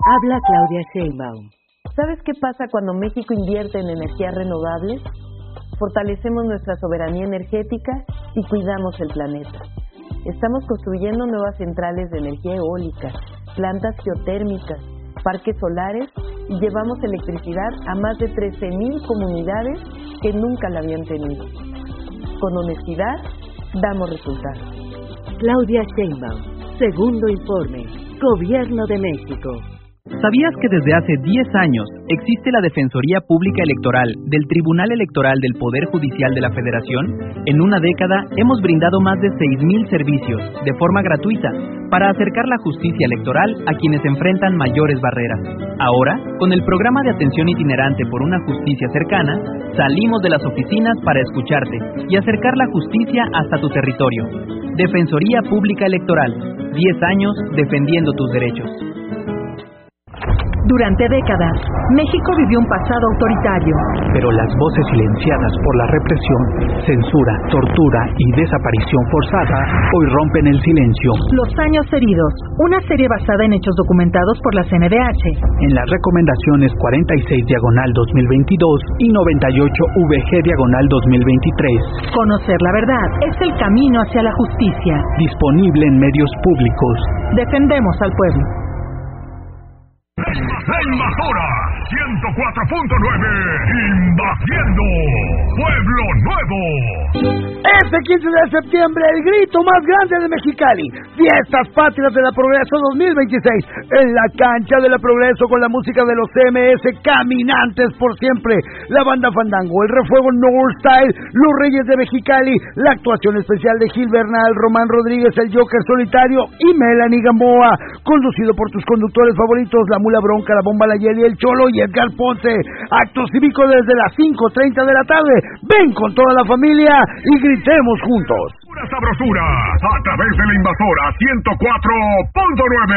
Habla Claudia Sheinbaum. ¿Sabes qué pasa cuando México invierte en energías renovables? Fortalecemos nuestra soberanía energética y cuidamos el planeta. Estamos construyendo nuevas centrales de energía eólica, plantas geotérmicas, parques solares y llevamos electricidad a más de 13,000 comunidades que nunca la habían tenido. Con honestidad, damos resultados. Claudia Sheinbaum, segundo informe, Gobierno de México. ¿Sabías que desde hace 10 años existe la Defensoría Pública Electoral del Tribunal Electoral del Poder Judicial de la Federación? En una década hemos brindado más de 6,000 servicios de forma gratuita para acercar la justicia electoral a quienes enfrentan mayores barreras. Ahora, con el programa de atención itinerante por una justicia cercana, salimos de las oficinas para escucharte y acercar la justicia hasta tu territorio. Defensoría Pública Electoral, 10 años defendiendo tus derechos. Durante décadas, México vivió un pasado autoritario. Pero las voces silenciadas por la represión, censura, tortura y desaparición forzada hoy rompen el silencio. Los años heridos, una serie basada en hechos documentados por la CNDH. En las recomendaciones 46/2022 y 98/VG/2023. Conocer la verdad es el camino hacia la justicia. Disponible en medios públicos. Defendemos al pueblo. La Invasora 104.9, invadiendo Pueblo Nuevo. Este 15 de septiembre, el grito más grande de Mexicali, Fiestas Patrias de la Progreso 2026, en la cancha de la Progreso con la música de los CMS, Caminantes por Siempre, la banda Fandango, el Refuego North Style, Los Reyes de Mexicali, la actuación especial de Gil Bernal, Román Rodríguez, el Joker Solitario y Melanie Gamboa, conducido por tus conductores favoritos, la Mula Bronca, la Bomba La Yeli, el Cholo y Edgar Ponce. Acto cívico desde las 5:30 de la tarde. Ven con toda la familia y gritemos juntos. Pura sabrosura a través de la Invasora 104.9.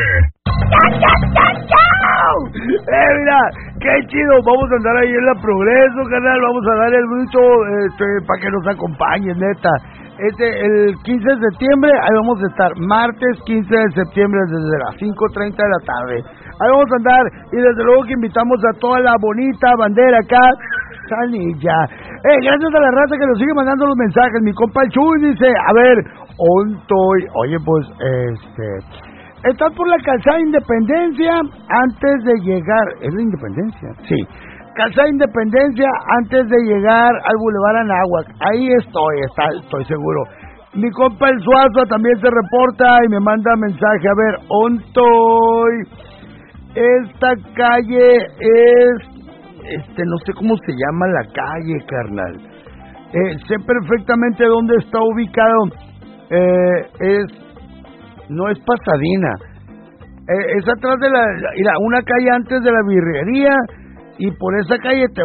Mira, qué chido, vamos a andar ahí en la Progreso, canal, vamos a dar el grito para que nos acompañen, neta. El 15 de septiembre, ahí vamos a estar, martes 15 de septiembre desde las 5:30 de la tarde. Ahí vamos a andar y desde luego que invitamos a toda la bonita bandera acá, Sanilla. Gracias a la raza que nos sigue mandando los mensajes. Mi compa el Chuy dice, a ver, oye pues, estás por la calzada Independencia antes de llegar, ¿es la Independencia? Sí. Calzada Independencia antes de llegar al Boulevard Anáhuac. Ahí estoy seguro. Mi compa el Suazo también se reporta y me manda mensaje. A ver, esta calle es, no sé cómo se llama la calle, carnal. Sé perfectamente dónde está ubicado. No es Pasadena. Es atrás de una calle antes de la birrería. Y por esa calle te